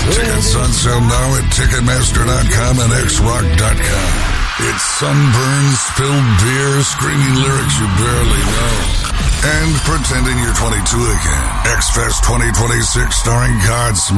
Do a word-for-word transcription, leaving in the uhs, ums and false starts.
Tickets on sale now at Ticketmaster dot com and X Rock dot com. It's sunburn, spilled beer, screaming lyrics you barely know, and pretending you're twenty-two again. X-Fest twenty twenty-six starring Godsmack.